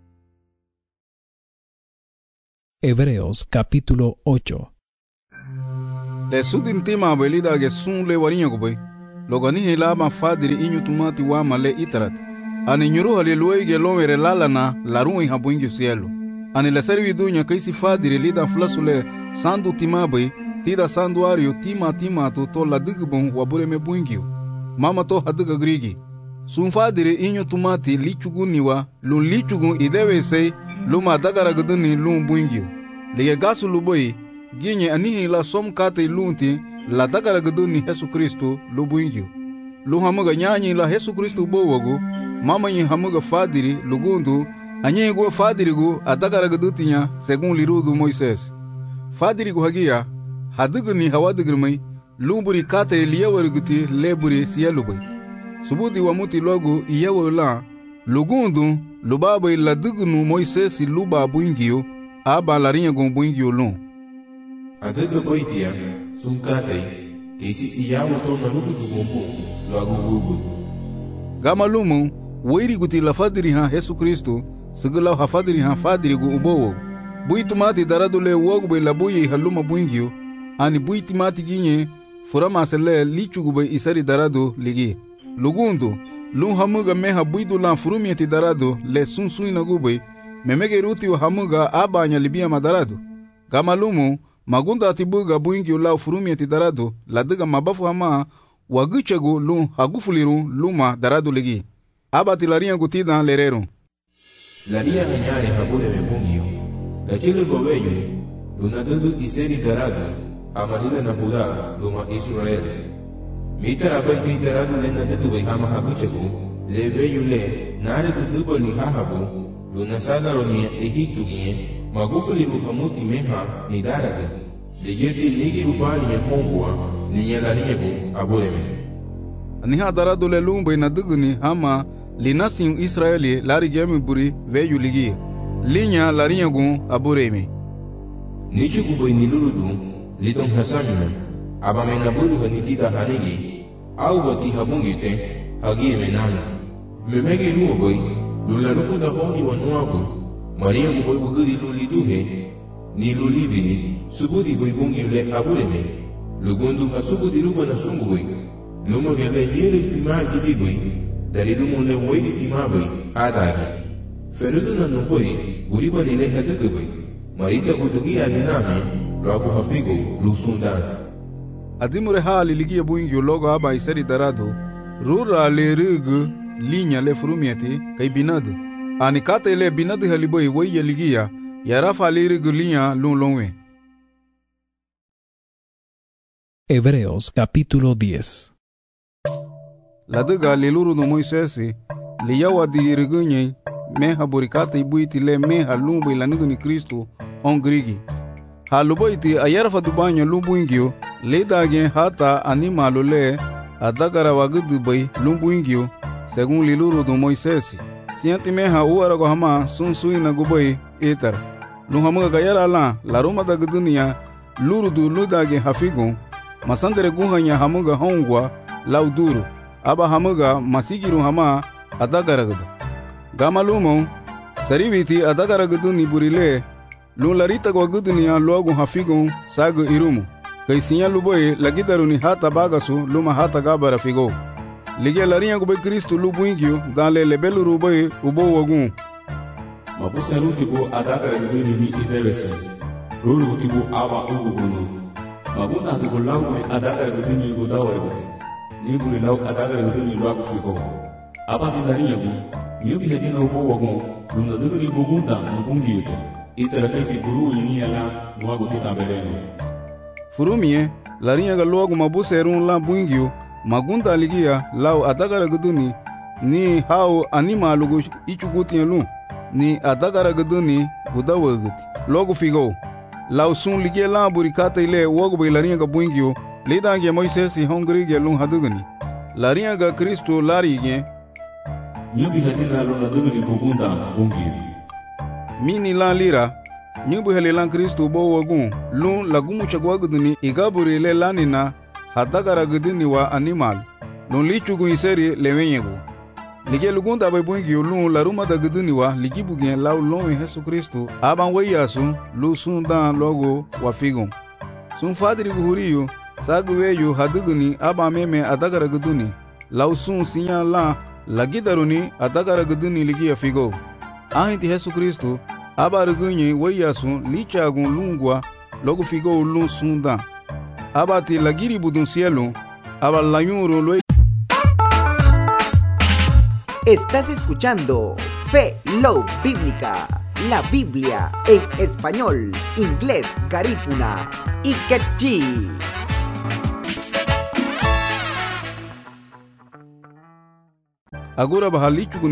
Hebreos capítulo 8. Le sudin tima belida ge sun le warinya go bay logani hela ma fadiri inyu tumati wa male itarat ani nyuru hale luwe ge lomere lalana laruin ha buingi cielo ani la servi dunya kaisi fadiri lida flasule sandu tima bay tida sanduario tima to la digbon wabure me buingio mama to hadiga grigi sun fadiri inyo tumati lichuguniwa lun lichugun idewe sei luma dagara guduni lun buingio lige gasu luboy ginye anihi la som kate lunti la dagara guduni Yesu Kristo lu buingio lu hamuga nyanyi la Yesu Kristo bowogo mama nyi hamuga fadiri lugundu anyi go fadiri go adagara gudutinya segun lirudu Moises fadiri go hagia hadigni hawadigirmai lumburi kate liyawarguti leburi siyalubay subudi wamuti logo iyawala lugundu lubabai ladignu Moises luba buingio aba larinha gon buingio lun adiga boitia sunkate kesi iyawo to na lufu gumbu logo gugu gamalumu wairi guti la fadiri ha Yesu Kristo sigala ha fadiri ha fadiri gu ubowo buitumati daradule wogbe labuyi haluma buingio ani buiti mati ginye furama sele lichugube isari darado ligi lugundu lun hamuga meha buidu lan furumieti darado le sunsuina gube memege ruti wa hamuga abanya libia madarado gamalumu magunda atibuga buingi ula furumieti darado ladiga mabafu hama wagichegu lun hagufuliru luma darado ligi abati laria gutida lerero laria nyare habule mebungio la chile gobeyo lunatudu iseri darado amalila na Buda luma Israel mitara bai kai darado le na tetu bai hama haguchegu le veyule nare tudubo ni hahabu luna sadaro ni Egiptu gie magufuli ruhamuti meha ni darado le yeti nigi rubani ya kongwa ni nyalariego abureme aniha darado le lumbai na duguni hama linasin Israeli lari gemi buri veyuligi linya lariego abureme nichugu bai ni luludu lidong hasamina abamena buru hanitida hanigi au wati habungite hagi menana memege nuo boy lularufu da honi wanuabu maria muboy buguri lulituhe ni lulibini subudi boy bungi le abuleme lugundu hasubudi ruba na sungu boy lumo gele jere tima gidi boy dari lumo le woidi tima boy adagi ferudu na nuboy uriba ni le hatake boy marita kutugi aliname logo hafigo lusundan adimure hali ligia buingi logo aba iseri darado rura le rig linya le furumieti kai binad ani kate le binad haliboy waya ligia yarafa le rig linya lunlonwe. Hebreos capítulo 10. Ladiga le luru no Moises liyawa di rigunye meha burikate ibuiti le meha lumbu ilaniguni Kristo ongrigi haluboiti ayarfa dubanya lumbuingio leidage hata animalo le adagara wagudu bay lumbuingio según liluru do Moises sianti meha uarago hama sunsuina gubay etar luhamuga gayara la roma da gudunia luru du ludage hafigun masandere guhanya hamuga hongwa lauduru aba hamuga masigiru hama adagara gudu gamalumo sariviti adagara guduni burile lun larita go gudunia logo hafigun sagu irumu kaisinya luboy lagitaruni hata bagasu luma hata gabara figo lige larinha go be Kristo lubuingio dans le lebelu ruboy ubo wogun mabusa rutibo adagara guduni ni idewese ruru tibo aba ugunu magunda tibo lamu adagara guduni godawa ni guri law adagara guduni logo figo aba tindarinha go nyubi hedina ubo wogun luna duguni bugunda mbungio itara kaisi furu yini ala mwago tutambeleno furumie larinha ga logo mabuserun la buingio magunda ligia law adagara guduni ni hao animalugo ichugutielu ni adagara guduni gudawaguti logo figo law sun ligia la burikata ile wogo be larinha ga buingio ledange Moises hongri ge lun haduguni larinha ga Kristo larige nyubi hedina luna duguni bugunda bungio mini lan lira nyubu hele lan Kristo bo wogun lun lagumu chagwaguduni igaburi le lanina hadagara gudini wa animal non lichugu inseri lewenyego lige lugunda bay bungi lun laruma da gudini wa ligi bugien law lon Yesu Kristo aban wayasu lu sun dan logo wa figon sun fadiri guhuriyo sagweyo haduguni aba meme adagara guduni law sun sinya la lagidaruni adagara guduni ligi ya figo ahinti Yesu Kristo aba rugunye wayasu lichagun lungwa logo figo lun sun dan aba ti lagiri budun cielo aba layuro lo. Estás escuchando Fe Love Bíblica, la Biblia en español, inglés, garífuna y quechí. Agora bahalichu